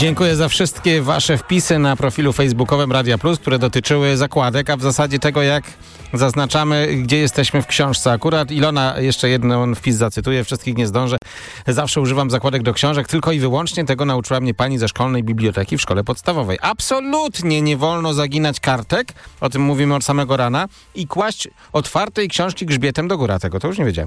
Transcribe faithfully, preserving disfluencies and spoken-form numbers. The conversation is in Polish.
Dziękuję za wszystkie wasze wpisy na profilu facebookowym Radia Plus, które dotyczyły zakładek, a w zasadzie tego, jak zaznaczamy, gdzie jesteśmy w książce. Akurat Ilona, jeszcze jeden wpis zacytuję, wszystkich nie zdążę. Zawsze używam zakładek do książek, tylko i wyłącznie tego nauczyła mnie pani ze szkolnej biblioteki w szkole podstawowej. Absolutnie nie wolno zaginać kartek, o tym mówimy od samego rana, i kłaść otwartej książki grzbietem do góry. Tego to już nie wiedziałem.